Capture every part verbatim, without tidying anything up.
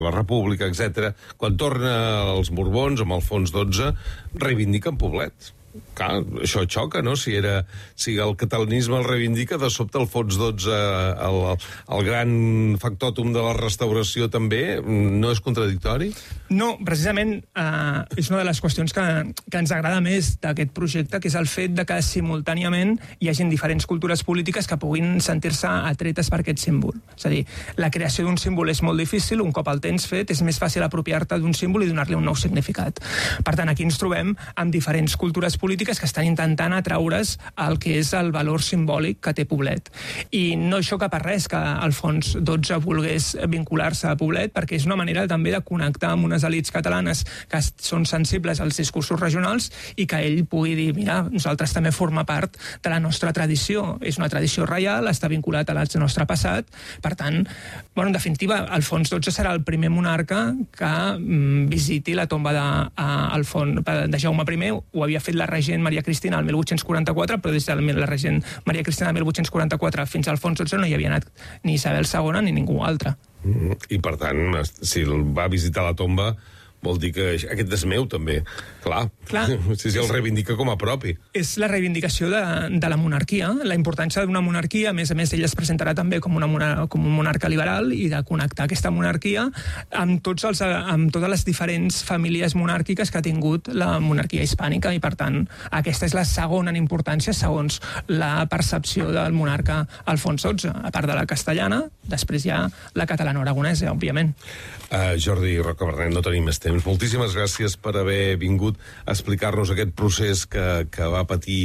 la República, etcètera, quan torna els Borbons amb Alfons dotze, reivindiquen Poblet. Clar, això xoca, no? Si, era, si el catalanisme el reivindica, de sobte Alfons dotze, el, el gran factòtum de la restauració també, no és contradictori? No, precisament eh, és una de les qüestions que, que ens agrada més d'aquest projecte, que és el fet de que simultàniament hi hagin diferents cultures polítiques que puguin sentir-se atretes per aquest símbol. És a dir, la creació d'un símbol és molt difícil, un cop el tens fet és més fàcil apropiar-te d'un símbol i donar-li un nou significat. Per tant, aquí ens trobem amb diferents cultures polítiques que estan intentant atraure's el que és el valor simbòlic que té Poblet. I no xoca per res que Alfons dotze volgués vincular-se a Poblet, perquè és una manera també de connectar amb unes elits catalanes que són sensibles als discursos regionals i que ell pugui dir, mira, nosaltres també forma part de la nostra tradició. És una tradició reial, està vinculat al nostre passat. Per tant, bueno, en definitiva, Alfons dotze serà el primer monarca que mm, visiti la tomba de, a, Alfons, de Jaume primer. Ho havia fet la regent Maria Cristina el mil vuit-cents quaranta-quatre, però des de la regent Maria Cristina el mil vuit-cents quaranta-quatre fins a Alfons dotze no hi havia anat ni Isabel segona ni ningú altre. Mm, I per tant, si el va visitar la tomba, vol dir que aquest és meu també. Clar, Clar. si, si el reivindica com a propi. És la reivindicació de, de la monarquia, la importància d'una monarquia. A més a més, ell es presentarà també com, una monar com un monarca liberal i de connectar aquesta monarquia amb, tots els, amb totes les diferents famílies monàrquiques que ha tingut la monarquia hispànica, i per tant aquesta és la segona en importància segons la percepció del monarca Alfons dotze, a part de la castellana, després hi ha la catalana-aragonesa, òbviament. Uh, Jordi Rocabernet, no tenim més temps. Moltíssimes gràcies per haver vingut a explicar-nos aquest procés que, que va patir,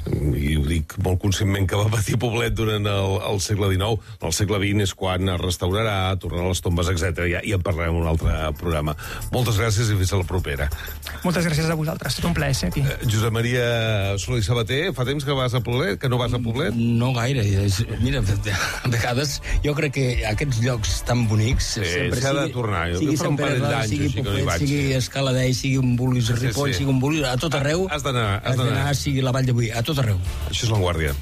i ho dic molt conscientment, que va patir Poblet durant el, el segle dinou. El segle vint és quan es restaurarà, tornarà a les tombes, etcètera. Ja, ja en parlarem en un altre programa. Moltes gràcies i fins a la propera. Moltes gràcies a vosaltres, tot un plaer ser aquí. Uh, Josep Maria Soler i Sabater, fa temps que vas a Poblet, que no vas a Poblet? No gaire. Mira, a vegades jo crec que aquests llocs tan bonics... Sí, s'ha de tornar. Jo sigui faré un parell d'anys, sigui així que no hi vaig. Sigui Escaladell, sigui un vulguis Ripoll, sí, sí. sigui un vulguis, a tot arreu. Has d'anar, has d'anar, sigui la Vall de Boí, a tot arreu. Això és La Guàrdia.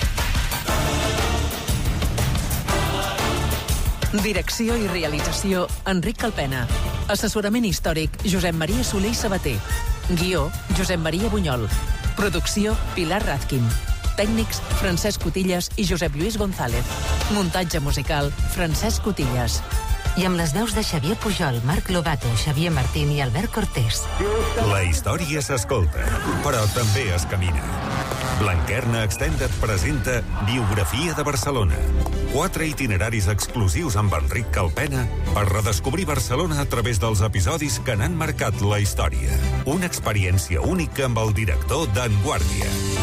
Direcció i realització, Enric Calpena. Assessorament històric, Josep Maria Soler i Sabater. Guió, Josep Maria Bunyol. Producció, Pilar Razkin. Tècnics, Francesc Cotillas i Josep Lluís González. Muntatge musical, Francesc Cotillas. I amb les veus de Xavier Pujol, Marc Lobato, Xavier Martín i Albert Cortés. La història s'escolta, però també es camina. Blanquerna Extended presenta Biografia de Barcelona. Quatre itineraris exclusius amb Enric Calpena per redescobrir Barcelona a través dels episodis que n'han marcat la història. Una experiència única amb el director d'En Guàrdia.